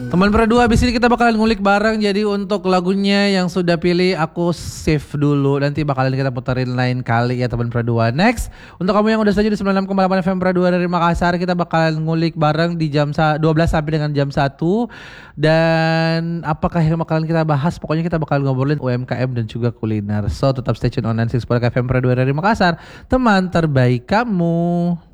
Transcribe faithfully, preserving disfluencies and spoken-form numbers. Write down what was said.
Teman Perdua, abis ini kita bakalan ngulik bareng. Jadi untuk lagunya yang sudah pilih aku save dulu. Nanti bakalan kita puterin lain kali ya teman Perdua. Next, untuk kamu yang udah setuju di sembilan puluh enam koma delapan F M Perdua dari Makassar, kita bakalan ngulik bareng di jam dua belas sampai dengan jam satu. Dan apakah yang bakalan kita bahas? Pokoknya kita bakalan ngobrolin U M K M dan juga kuliner. So tetap stay tune on sembilan puluh enam F M Perdua dari Makassar, teman terbaik kamu.